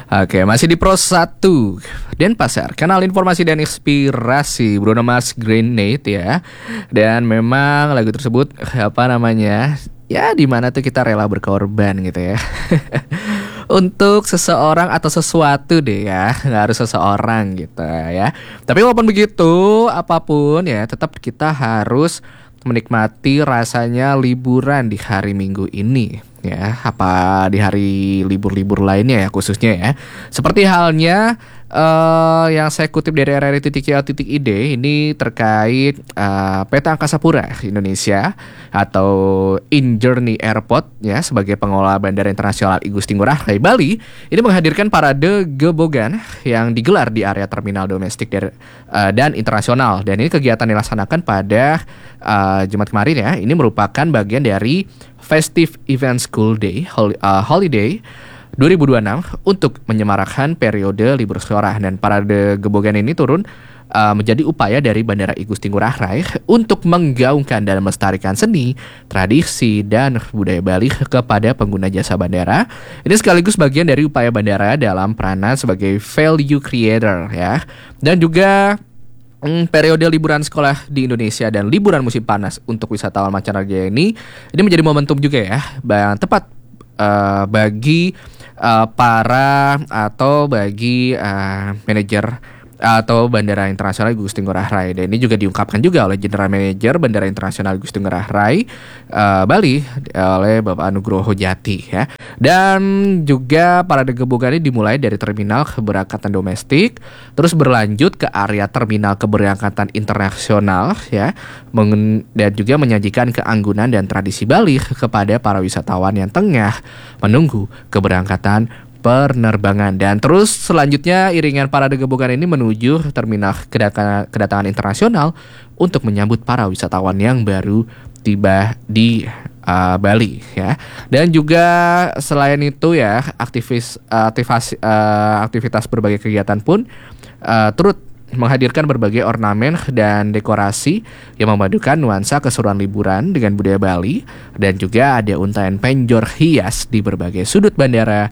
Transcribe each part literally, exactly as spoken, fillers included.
Oke, masih di Pro satu Denpasar, kanal informasi dan inspirasi Bruno Mars Grenade ya. Dan memang lagu tersebut apa namanya? Ya dimana tuh kita rela berkorban gitu ya. Untuk seseorang atau sesuatu deh ya, nggak harus seseorang gitu ya. Tapi walaupun begitu, apapun ya, tetap kita harus menikmati rasanya liburan di hari Minggu ini ya, apa di hari libur-libur lainnya ya khususnya ya. Seperti halnya uh, yang saya kutip dari r r i titik i o titik i d ini terkait uh, P T Angkasa Pura Indonesia atau InJourney Airport ya sebagai pengelola Bandara Internasional I Gusti Ngurah Rai Bali ini menghadirkan parade gebogan yang digelar di area terminal domestik der, uh, dan internasional, dan ini kegiatan dilaksanakan pada uh, Jumat kemarin ya. Ini merupakan bagian dari Festive Event School Day hol- uh, Holiday dua ribu dua puluh enam untuk menyemarakkan periode libur sekolah, dan parade gebogan ini turun uh, menjadi upaya dari Bandara I Gusti Ngurah Rai untuk menggaungkan dan melestarikan seni, tradisi, dan budaya Bali kepada pengguna jasa bandara. Ini sekaligus bagian dari upaya bandara dalam peranan sebagai value creator ya, dan juga Hmm, periode liburan sekolah di Indonesia dan liburan musim panas untuk wisatawan mancanegara ini ini menjadi momentum juga ya yang tepat uh, bagi uh, para atau bagi uh, manajer atau Bandara Internasional I Gusti Ngurah Rai. Dan ini juga diungkapkan juga oleh General Manager Bandara Internasional I Gusti Ngurah Rai uh, Bali oleh Bapak Nugroho Jati ya. Dan juga parade gebogan ini dimulai dari terminal keberangkatan domestik, terus berlanjut ke area terminal keberangkatan internasional ya, dan juga menyajikan keanggunan dan tradisi Bali kepada para wisatawan yang tengah menunggu keberangkatan penerbangan. Dan terus selanjutnya iringan parade gebogan ini menuju terminal kedatangan, kedatangan internasional untuk menyambut para wisatawan yang baru tiba di uh, Bali ya. Dan juga selain itu ya aktivis uh, aktivasi, uh, aktivitas berbagai kegiatan pun uh, turut menghadirkan berbagai ornamen dan dekorasi yang memadukan nuansa keseruan liburan dengan budaya Bali, dan juga ada untayan penjor hias di berbagai sudut bandara,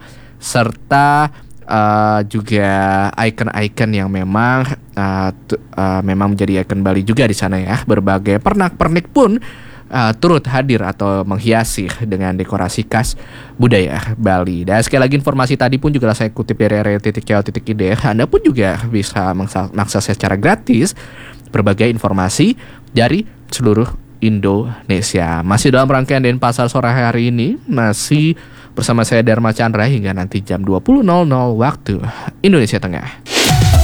serta uh, juga ikon-ikon yang memang uh, t- uh, memang menjadi ikon Bali juga di sana ya. Berbagai pernak-pernik pun uh, turut hadir atau menghiasi dengan dekorasi khas budaya Bali. Dan sekali lagi informasi tadi pun juga saya kutip dari r r i titik i o titik i d. Anda pun juga bisa mengakses secara gratis berbagai informasi dari seluruh Indonesia. Masih dalam rangkaian Denpasar sore hari ini, masih bersama saya Dharma Chandra hingga nanti jam dua puluh waktu Indonesia Tengah.